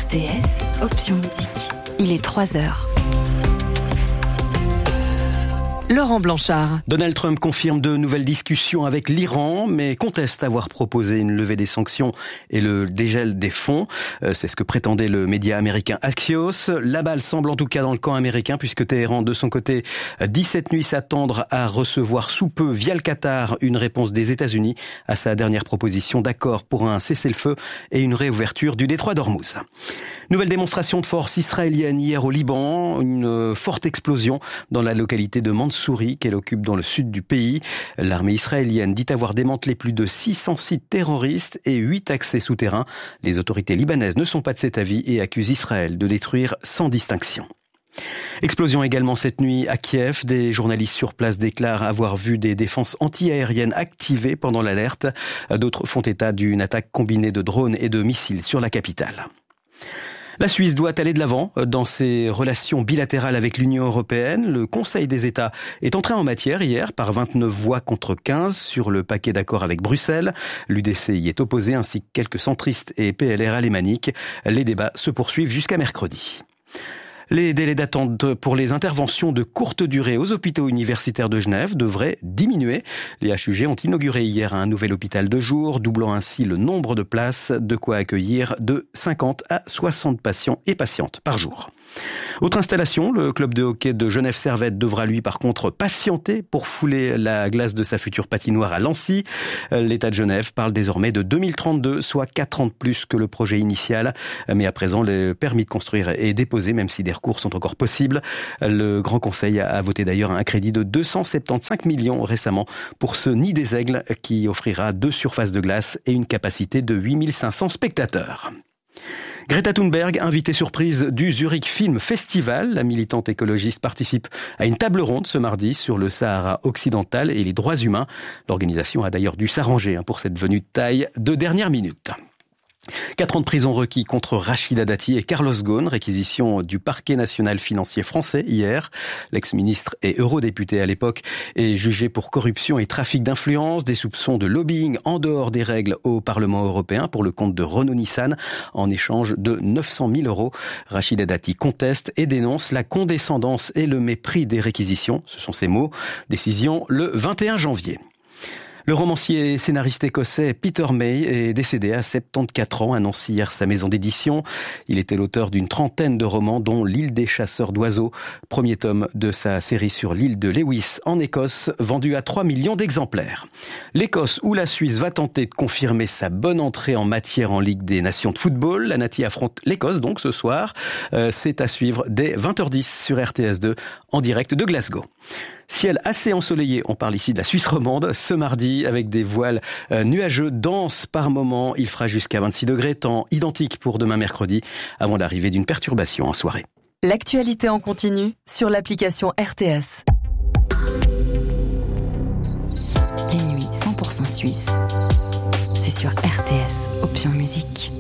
RTS, option musique. Il est 3h. Laurent Blanchard. Donald Trump confirme de nouvelles discussions avec l'Iran, mais conteste avoir proposé une levée des sanctions et le dégel des fonds. C'est ce que prétendait le média américain Axios. La balle semble en tout cas dans le camp américain, puisque Téhéran, de son côté, dit cette nuit s'attendre à recevoir sous peu, via le Qatar, une réponse des États-Unis à sa dernière proposition d'accord pour un cessez-le-feu et une réouverture du détroit d'Ormuz. Nouvelle démonstration de force israélienne hier au Liban, une forte explosion dans la localité de Mansouri qu'elle occupe dans le sud du pays. L'armée israélienne dit avoir démantelé plus de 600 sites terroristes et 8 accès souterrains. Les autorités libanaises ne sont pas de cet avis et accusent Israël de détruire sans distinction. Explosion également cette nuit à Kiev. Des journalistes sur place déclarent avoir vu des défenses anti-aériennes activées pendant l'alerte. D'autres font état d'une attaque combinée de drones et de missiles sur la capitale. La Suisse doit aller de l'avant dans ses relations bilatérales avec l'Union européenne. Le Conseil des États est entré en matière hier par 29 voix contre 15 sur le paquet d'accords avec Bruxelles. L'UDC y est opposé ainsi que quelques centristes et PLR alémaniques. Les débats se poursuivent jusqu'à mercredi. Les délais d'attente pour les interventions de courte durée aux hôpitaux universitaires de Genève devraient diminuer. Les HUG ont inauguré hier un nouvel hôpital de jour, doublant ainsi le nombre de places, de quoi accueillir de 50 à 60 patients et patientes par jour. Autre installation, le club de hockey de Genève Servette devra lui par contre patienter pour fouler la glace de sa future patinoire à Lancy. L'État de Genève parle désormais de 2032, soit 4 ans de plus que le projet initial. Mais à présent, le permis de construire est déposé, même si des recours sont encore possibles. Le Grand Conseil a voté d'ailleurs un crédit de 275 millions récemment pour ce Nid des Aigles qui offrira 2 surfaces de glace et une capacité de 8500 spectateurs. Greta Thunberg, invitée surprise du Zurich Film Festival. La militante écologiste participe à une table ronde ce mardi sur le Sahara occidental et les droits humains. L'organisation a d'ailleurs dû s'arranger pour cette venue de taille de dernière minute. 4 ans de prison requis contre Rachida Dati et Carlos Ghosn, réquisition du parquet national financier français hier. L'ex-ministre et eurodéputé à l'époque est jugé pour corruption et trafic d'influence, des soupçons de lobbying en dehors des règles au Parlement européen pour le compte de Renault-Nissan en échange de 900 000 euros. Rachida Dati conteste et dénonce la condescendance et le mépris des réquisitions. Ce sont ses mots. Décision le 21 janvier. Le romancier et scénariste écossais Peter May est décédé à 74 ans, annonce hier sa maison d'édition. Il était l'auteur d'une trentaine de romans, dont L'île des chasseurs d'oiseaux, premier tome de sa série sur l'île de Lewis en Écosse, vendu à 3 millions d'exemplaires. L'Écosse ou la Suisse va tenter de confirmer sa bonne entrée en matière en Ligue des Nations de football. La Nati affronte l'Écosse donc ce soir. C'est à suivre dès 20h10 sur RTS2 en direct de Glasgow. Ciel assez ensoleillé, on parle ici de la Suisse romande, ce mardi avec des voiles nuageux, denses par moments. Il fera jusqu'à 26 degrés, temps identique pour demain mercredi, avant l'arrivée d'une perturbation en soirée. L'actualité en continu sur l'application RTS. Les nuits 100% suisses, c'est sur RTS, option musique.